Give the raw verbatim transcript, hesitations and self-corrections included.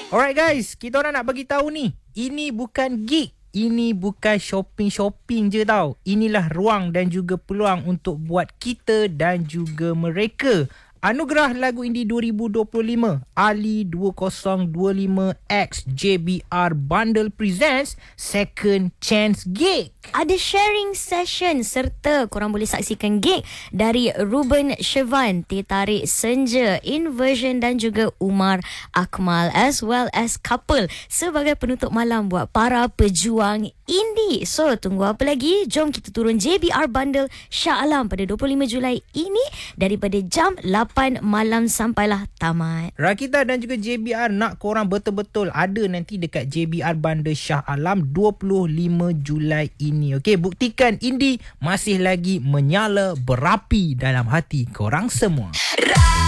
Alright guys, kita orang nak bagi tahu ni, ini bukan gig. Ini bukan shopping-shopping je tau. Inilah ruang dan juga peluang untuk buat kita dan juga mereka. Anugerah Lagu Indie dua ribu dua puluh lima Ali dua kosong dua lima X J B R Bundle presents Second Chance Gig. Ada sharing session serta korang boleh saksikan gig dari Ruben Sivan, Teh Tarik Senja, Inversion dan juga Umar Akmal as well as Couple sebagai penutup malam buat para pejuang indie. So, tunggu apa lagi? Jom kita turun J B R Bundle Shah Alam pada dua puluh lima Julai ini daripada jam lapan malam sampailah tamat. Rakita dan juga J B R nak korang betul-betul ada nanti dekat J B R Bundle Shah Alam dua puluh lima Julai ini. Okey, buktikan indie masih lagi menyala berapi dalam hati korang semua.